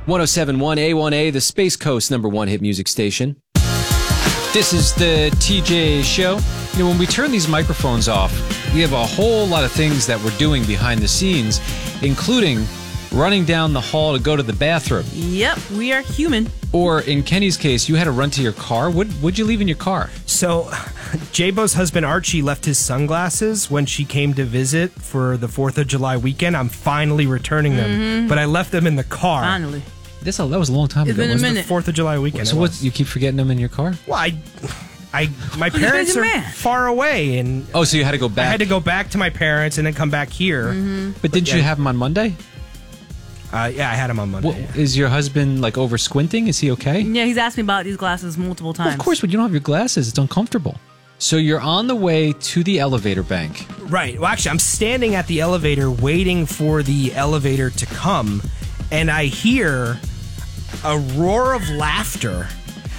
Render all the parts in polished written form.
1071 A1A, the Space Coast #1 hit music station. This is the TJ Show. You know, when we turn these microphones off, we have a whole lot of things that we're doing behind the scenes, including running down the hall to go to the bathroom. Yep, we are human. Or in Kenny's case, you had to run to your car. What'd you leave in your car? So, J-Bo's husband Archie left his sunglasses when she came to visit for the 4th of July weekend. I'm finally returning them, but I left them in the car. Finally. That was a long time ago. It's been a It was minute. the 4th of July weekend. So what? You keep forgetting them in your car? Well, my parents busy are man. far away, and Oh, so you had to go back. I had to go back to my parents and then come back here. But didn't you have them on Monday? Yeah, I had them on Monday. What, is your husband like over squinting? Is he okay? Yeah, he's asked me about these glasses multiple times. Well, of course, when you don't have your glasses, it's uncomfortable. So you're on the way to the elevator bank. Right. Well, actually, I'm standing at the elevator waiting for the elevator to come, and I hear a roar of laughter.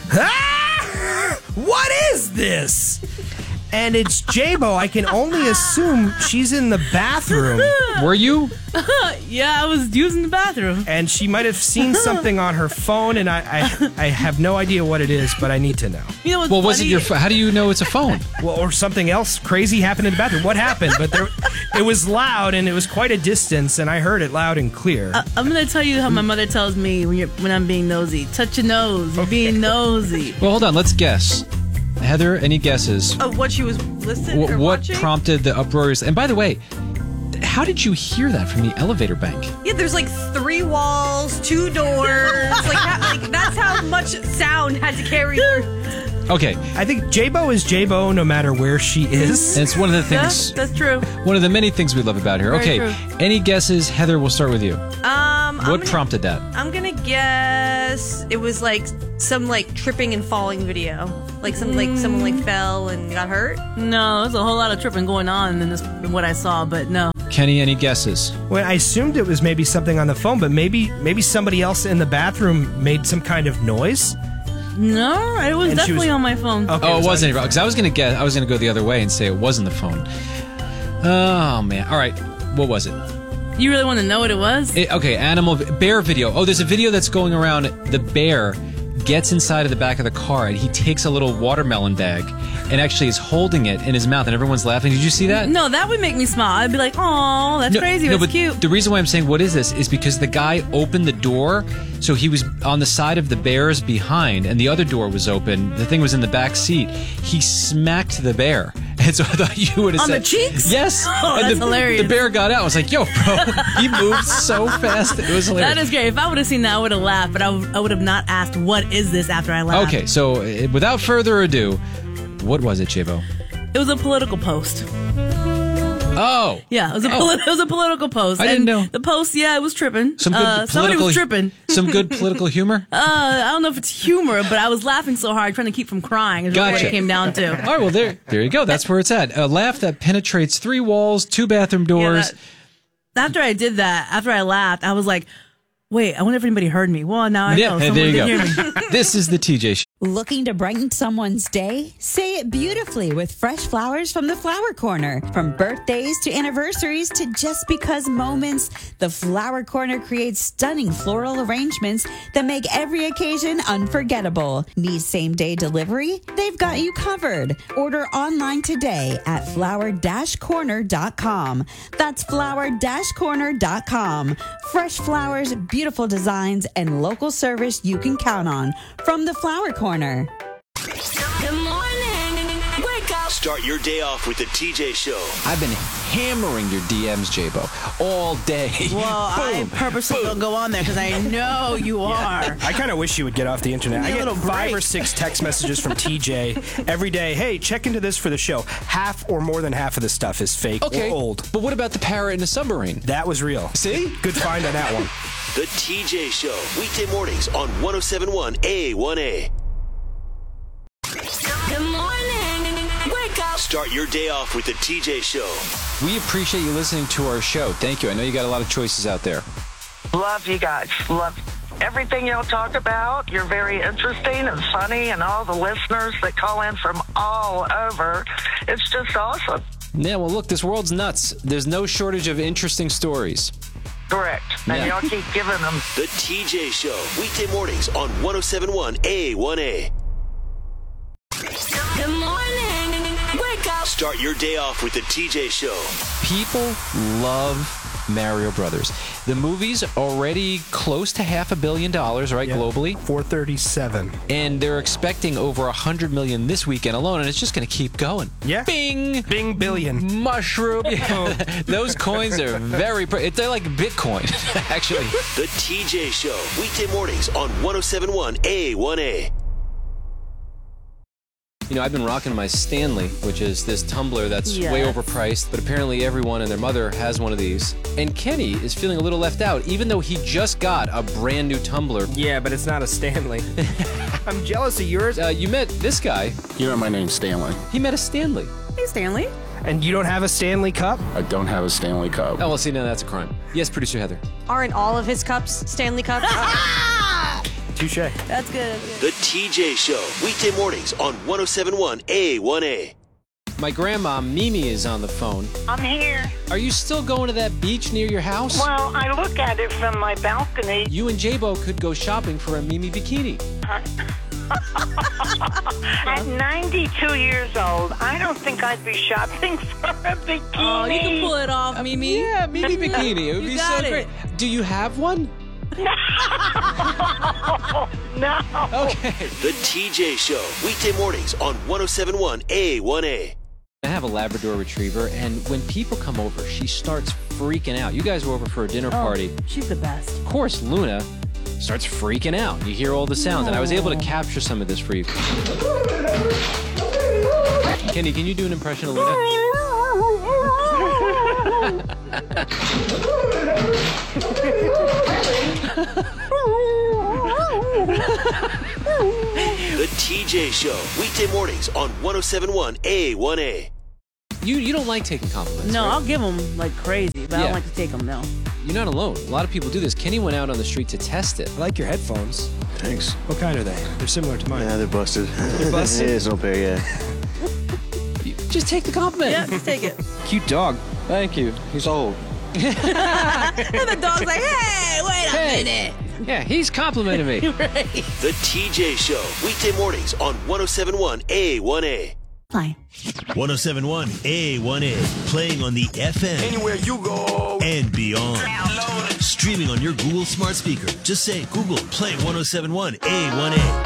Ah! What is this? And it's J-Bo. I can only assume she's in the bathroom. Were you? Yeah, I was using the bathroom. And she might have seen something on her phone, and I have no idea what it is, but I need to know. You know what's Well, funny? was it your? How do you know it's a phone? Well, or something else crazy happened in the bathroom. What happened? But it was loud, and it was quite a distance, and I heard it loud and clear. I'm going to tell you how my mother tells me when I'm being nosy. Touch your nose. You're being nosy. Well, hold on. Let's guess. Heather, any guesses? Of what she was listening or What watching? prompted the uproarious? And by the way, how did you hear that from the elevator bank? Yeah, there's like 3 walls, 2 doors. like that's how much sound had to carry through. Okay, I think J-Bo is J-Bo no matter where she is. and it's one of the Yeah, things. that's true. One of the many things we love about here. Very Okay, true. any guesses? Heather, we'll start with you. What I'm prompted that? gonna guess it was like some like tripping and falling video. Like someone like fell and got hurt. No, there's a whole lot of tripping going on in what I saw, but no. Kenny, any guesses? Well, I assumed it was maybe something on the phone, but maybe somebody else in the bathroom made some kind of noise. No, it was And she definitely was- on my phone. Okay, Oh, it wasn't. on- Because I was gonna go the other way and say it wasn't the phone. Oh man! All right, what was it? You really want to know what it was? Okay, bear video. Oh, there's a video that's going around. The bear gets inside of the back of the car and he takes a little watermelon bag and actually is holding it in his mouth and everyone's laughing. Did you see that? No, that would make me smile. I'd be like, "Oh, that's crazy. That's but cute." The reason why I'm saying what is this is because the guy opened the door, so he was on the side of the bears behind, and the other door was open. The thing was in the back seat. He smacked the bear, and so I thought you would have On said the cheeks? Yes. Oh, and that's hilarious. The bear got out. I was like, "Yo, bro, he moved so fast. It was hilarious." That is great. If I would have seen that, I would have laughed, but I would have not asked, "What is this?" after I laughed. Okay, so without further ado, what was it, J-Bo? It was a political post. Oh, Yeah, it was a political post. I didn't And know. The post, yeah, it was tripping. some good somebody was tripping. Some good political humor. I don't know if it's humor, but I was laughing so hard trying to keep from crying. Is what Gotcha. it came down to. All right, well there you go. That's where it's at. A laugh that penetrates 3 walls, 2 bathroom doors. After I did that, after I laughed, I was like, wait, I wonder if anybody heard me. Well, now I know. Yeah, Someone there you did go. hear me. This is the TJ Show. Looking to brighten someone's day? Say it beautifully with fresh flowers from the Flower Corner. From birthdays to anniversaries to just because moments, the Flower Corner creates stunning floral arrangements that make every occasion unforgettable. Need same-day delivery? They've got you covered. Order online today at flower-corner.com. That's flower-corner.com. Fresh flowers, beautiful designs, and local service you can count on from the Flower Corner. Good morning. Wake up. Start your day off with the TJ Show. I've been hammering your DMs, J-Bo, all day. Well, I purposely don't go on there because I know you are. I kind of wish you would get off the internet. I Give me a get little 5 or break. 6 text messages from TJ every day. Hey, check into this for the show. Half or more than half of the stuff is fake or old. But what about the parrot in the submarine? That was real. See? Good find on that one. The TJ Show. Weekday mornings on 1071 A1A. Good morning. Wake up. Start your day off with the TJ Show. We appreciate you listening to our show. Thank you. I know you got a lot of choices out there. Love you guys. Love everything y'all talk about. You're very interesting and funny, and all the listeners that call in from all over. It's just awesome. Yeah, well, look, this world's nuts. There's no shortage of interesting stories. Correct. And Yeah. y'all keep giving them. The TJ Show, weekday mornings on 107.1 A1A. Good morning. Wake up. Start your day off with the TJ Show. People love Mario Brothers. The movie's already close to $500 million, right, globally? 437. And they're expecting over 100 million this weekend alone, and it's just going to keep going. Yeah. Bing! Bing billion. Mushroom. Those coins are they're like Bitcoin, actually. The TJ Show, weekday mornings on 107.1 A1A. You know, I've been rocking my Stanley, which is this tumbler that's way Yes. overpriced, but apparently everyone and their mother has one of these. And Kenny is feeling a little left out, even though he just got a brand new tumbler. Yeah, but it's not a Stanley. I'm jealous of yours. You met this guy. You know my name's Stanley. He met a Stanley. Hey, Stanley. And you don't have a Stanley Cup? I don't have a Stanley Cup. Oh, well, see, now that's a crime. Yes, producer Heather. Aren't all of his cups Stanley Cups? Touche. That's good. The TJ Show, weekday mornings on 107.1 A1A. My grandma, Mimi, is on the phone. I'm here. Are you still going to that beach near your house? Well, I look at it from my balcony. You and J-Bo could go shopping for a Mimi bikini. At 92 years old, I don't think I'd be shopping for a bikini. Oh, you can pull it off, Mimi. Yeah, Mimi bikini. It would You be got so it. great. Do you have one? No. Okay. The TJ Show, weekday mornings on 107.1 A1A. I have a Labrador Retriever, and when people come over, she starts freaking out. You guys were over for a dinner party. She's the best. Of course, Luna starts freaking out. You hear all the sounds, and I was able to capture some of this for you. Kenny, can you do an impression of Luna? The TJ Show, weekday mornings on 107.1 A1A. You don't like taking compliments, No, right? I'll give them like crazy, but I Yeah. don't like to take them, no. You're not alone. A lot of people do this. Kenny went out on the street to test it. I like your headphones. Thanks. What kind are they? They're similar to mine. Yeah, they're busted. They're busted? Yeah, it's no pair, yeah. Just take the compliment. Yeah, just take it. Cute dog. Thank you. He's old. And the dog's like, hey, wait a minute. Yeah, he's complimenting me. The TJ Show, weekday mornings on 107.1 A1A. Fine. 107.1 A1A, playing on the FM. Anywhere you go. And beyond. Streaming on your Google smart speaker. Just say, Google, play 107.1 A1A.